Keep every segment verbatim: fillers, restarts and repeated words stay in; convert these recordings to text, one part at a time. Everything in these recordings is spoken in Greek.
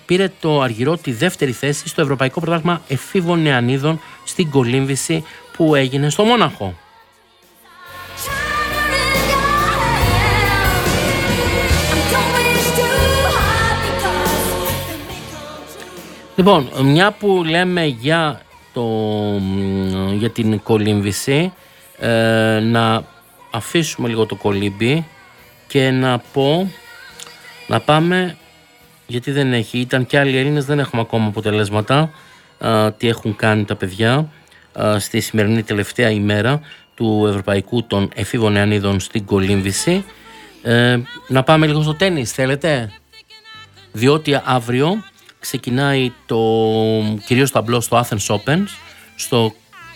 πήρε το Αργυρό τη δεύτερη θέση στο Ευρωπαϊκό Πρωτάθλημα Εφήβων Νεανίδων στην κολύμβηση που έγινε στο Μόναχο. Λοιπόν, μια που λέμε για, το, για την κολύμβηση, ε, να αφήσουμε λίγο το κολύμπι και να πω, να πάμε, γιατί δεν έχει, ήταν και άλλοι Έλληνες, δεν έχουμε ακόμα αποτελέσματα, ε, τι έχουν κάνει τα παιδιά ε, στη σημερινή τελευταία ημέρα του Ευρωπαϊκού των Εφήβων Νεανίδων στην κολύμβηση. Ε, να πάμε λίγο στο τένις, θέλετε, διότι αύριο ξεκινάει το κυρίως ταμπλό στο Athens Open, στο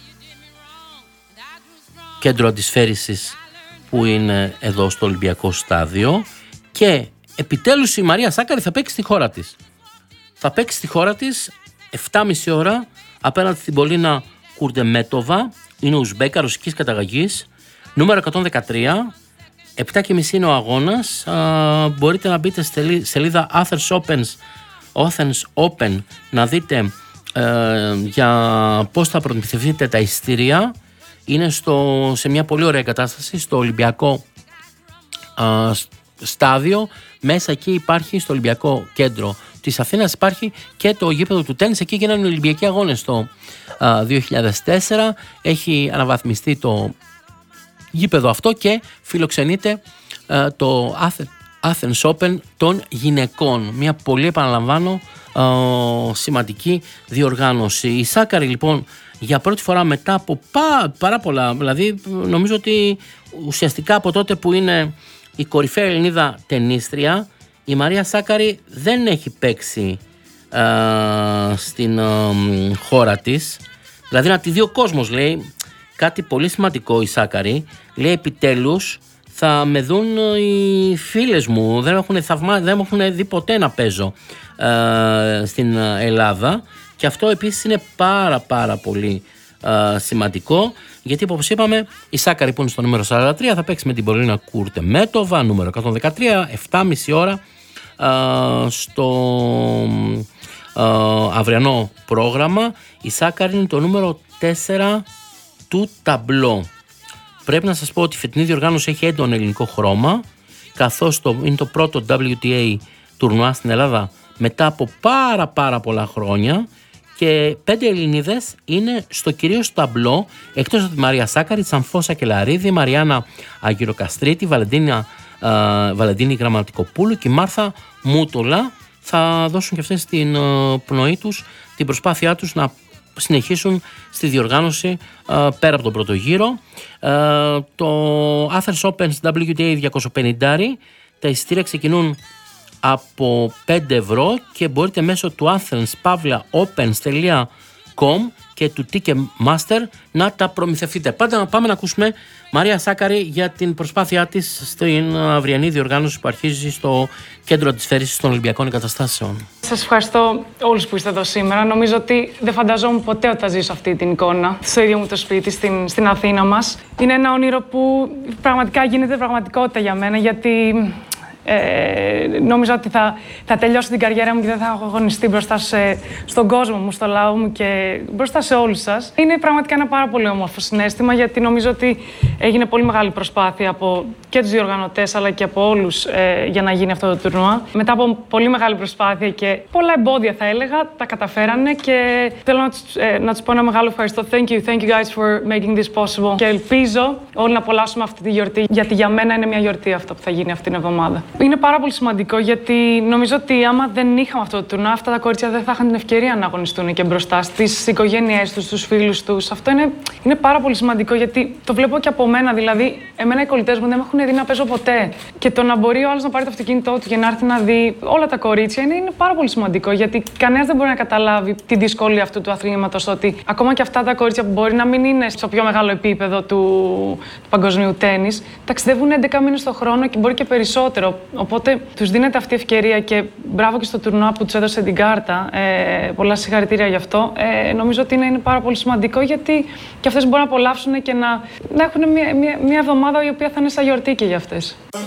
κέντρο αντισφαίρησης που είναι εδώ στο Ολυμπιακό στάδιο, και επιτέλους η Μαρία Σάκαρη θα παίξει στη χώρα της. Θα παίξει στη χώρα της επτά και μισή ώρα απέναντι στην Πολίνα Κουρντεμέτοβα, είναι Ουσμπέκα, ρωσικής καταγωγής, νούμερο εκατόν δεκατρία. επτά και μισή είναι ο αγώνας. Α, μπορείτε να μπείτε στη σελίδα Athens Opens, Athens Open, να δείτε ε, για πώς θα προμηθευτείτε τα εισιτήρια. Είναι στο, σε μια πολύ ωραία κατάσταση στο Ολυμπιακό α, στάδιο. Μέσα εκεί υπάρχει, στο Ολυμπιακό κέντρο της Αθήνας, υπάρχει και το γήπεδο του τένις. Εκεί γίνανε οι Ολυμπιακοί αγώνες το α, δύο χιλιάδες τέσσερα. Έχει αναβαθμιστεί το γήπεδο αυτό και φιλοξενείται α, το Athens Open των γυναικών. Μια πολύ, επαναλαμβάνω, α, σημαντική διοργάνωση. Η Σάκαρη λοιπόν για πρώτη φορά μετά από πά, πάρα πολλά, δηλαδή νομίζω ότι ουσιαστικά από τότε που είναι η κορυφαία Ελληνίδα τενίστρια, η Μαρία Σάκαρη δεν έχει παίξει α, στην α, χώρα της. Δηλαδή να τη δει ο κόσμος, λέει κάτι πολύ σημαντικό η Σάκαρη, λέει επιτέλους θα με δουν οι φίλες μου, δεν έχουν, θαυμά, δεν έχουν δει ποτέ να παίζω α, στην Ελλάδα, και αυτό επίσης είναι πάρα πάρα πολύ α, σημαντικό, γιατί όπως είπαμε η Σάκαρη που είναι στο νούμερο σαράντα τρία θα παίξει με την Πολίνα Κουρτεμέτοβα, νούμερο εκατόν δεκατρία, επτά και μισή ώρα α, στο α, αυριανό πρόγραμμα. Η Σάκαρη είναι το νούμερο τέσσερα του ταμπλό. Πρέπει να σας πω ότι η φετινή διοργάνωση έχει έντονο ελληνικό χρώμα, καθώς το, είναι το πρώτο ντάμπλιου τι έι τουρνουά στην Ελλάδα μετά από πάρα πάρα πολλά χρόνια, και πέντε Ελληνίδες είναι στο κυρίως ταμπλό, εκτός από τη Μαρία Σάκαρη, τη Αμφώσα Κελαρίδη, Μαριάννα Αγγυροκαστρίτη, Βαλεντίνα, α, Βαλεντίνη Γραμματικοπούλου και η Μάρθα Μούτολα. Θα δώσουν και αυτές την α, πνοή τους, την προσπάθειά τους να συνεχίσουν στη διοργάνωση α, πέρα από τον πρώτο γύρο. Α, το Athens Open ντάμπλιου τι έι διακόσια πενήντα, τα εισιτήρια ξεκινούν από πέντε ευρώ και μπορείτε μέσω του athens pavla opens τελεία com και του Ticketmaster να τα προμηθευτείτε. Πάντα να πάμε να ακούσουμε Μαρία Σάκαρη για την προσπάθειά της στην αυριανή διοργάνωση που αρχίζει στο κέντρο αντισφαίρησης των Ολυμπιακών Εγκαταστάσεων. Σας ευχαριστώ όλους που είστε εδώ σήμερα. Νομίζω ότι δεν φανταζόμουν ποτέ ότι θα ζήσω αυτή την εικόνα στο ίδιο μου το σπίτι, στην, στην Αθήνα μας. Είναι ένα όνειρο που πραγματικά γίνεται πραγματικότητα για μένα, γιατί Ε, νόμιζα ότι θα, θα τελειώσω την καριέρα μου και δεν θα έχω αγωνιστεί μπροστά σε, στον κόσμο μου, στο λαό μου και μπροστά σε όλους σας. Είναι πραγματικά ένα πάρα πολύ όμορφο συναίσθημα, γιατί νομίζω ότι έγινε πολύ μεγάλη προσπάθεια από και τους διοργανωτές αλλά και από όλους ε, για να γίνει αυτό το τουρνουά. Μετά από πολύ μεγάλη προσπάθεια και πολλά εμπόδια, θα έλεγα, τα καταφέρανε και θέλω να τους, ε, να τους πω ένα μεγάλο ευχαριστώ. Thank you, thank you guys for making this possible. Και ελπίζω όλοι να απολαύσουμε αυτή τη γιορτή, γιατί για μένα είναι μια γιορτή αυτό που θα γίνει αυτή την εβδομάδα. Είναι πάρα πολύ σημαντικό, γιατί νομίζω ότι άμα δεν είχαμε αυτό το τουρνουά, αυτά τα κορίτσια δεν θα είχαν την ευκαιρία να αγωνιστούν και μπροστά στις οικογένειές τους, στους φίλους τους. Αυτό είναι, είναι πάρα πολύ σημαντικό, γιατί το βλέπω και από μένα. Δηλαδή, εμένα οι κολλητές μου δεν με έχουν δει να παίζω ποτέ. Και το να μπορεί ο άλλος να πάρει το αυτοκίνητό του και να έρθει να δει όλα τα κορίτσια είναι, είναι πάρα πολύ σημαντικό, γιατί κανένας δεν μπορεί να καταλάβει τη δυσκολία αυτού του αθλήματος. Ότι ακόμα και αυτά τα κορίτσια που μπορεί να μην είναι στο πιο μεγάλο επίπεδο του, του παγκοσμίου τένις, ταξιδεύουν έντεκα μήνες το χρόνο και μπορεί και περισσότερο. Οπότε τους δίνεται αυτή η ευκαιρία και μπράβο και στο τουρνουά που τους έδωσε την κάρτα. Ε, πολλά συγχαρητήρια γι' αυτό. Ε, νομίζω ότι είναι, είναι πάρα πολύ σημαντικό, γιατί και αυτές μπορούν να απολαύσουν και να, να έχουν μια, μια, μια εβδομάδα η οποία θα είναι σαν γιορτή και για αυτές.